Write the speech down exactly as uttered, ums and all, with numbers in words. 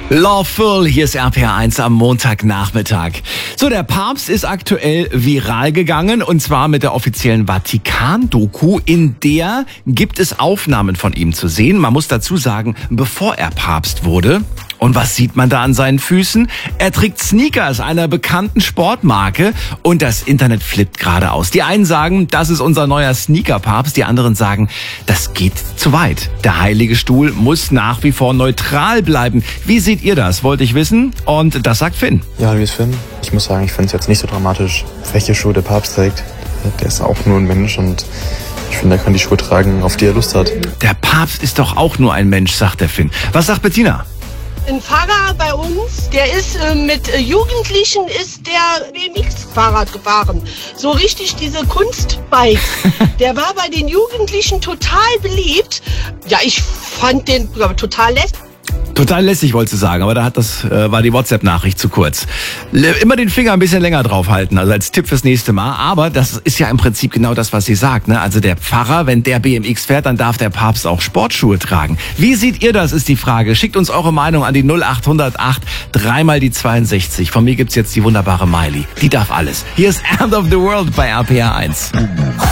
Lawful, hier ist R P R eins am Montagnachmittag. So, der Papst ist aktuell viral gegangen und zwar mit der offiziellen Vatikan-Doku. In der gibt es Aufnahmen von ihm zu sehen. Man muss dazu sagen, bevor er Papst wurde. Und was sieht man da an seinen Füßen? Er trägt Sneakers einer bekannten Sportmarke und das Internet flippt gerade aus. Die einen sagen, das ist unser neuer Sneaker-Papst, die anderen sagen, das geht zu weit. Der Heilige Stuhl muss nach wie vor neutral bleiben. Wie seht ihr das? Wollte ich wissen. Und das sagt Finn. Ja, hallo, hier ist Finn. Ich muss sagen, ich finde es jetzt nicht so dramatisch, welche Schuhe der Papst trägt. Der ist auch nur ein Mensch und ich finde, er kann die Schuhe tragen, auf die er Lust hat. Der Papst ist doch auch nur ein Mensch, sagt der Finn. Was sagt Bettina? Ein Fahrer bei uns, der ist äh, mit äh, Jugendlichen ist der B M X-Fahrrad gefahren. So richtig diese Kunstbikes. Der war bei den Jugendlichen total beliebt. Ja, ich fand den ja, total lässig. Total lässig, wolltest du sagen, aber da hat das äh, war die WhatsApp-Nachricht zu kurz. Le- immer den Finger ein bisschen länger drauf halten, also als Tipp fürs nächste Mal. Aber das ist ja im Prinzip genau das, was sie sagt. Ne? Also der Pfarrer, wenn der B M X fährt, dann darf der Papst auch Sportschuhe tragen. Wie seht ihr das, ist die Frage. Schickt uns eure Meinung an die null acht null acht, dreimal die zweiundsechzig. Von mir gibt's jetzt die wunderbare Miley. Die darf alles. Hier ist End of the World bei R P R eins.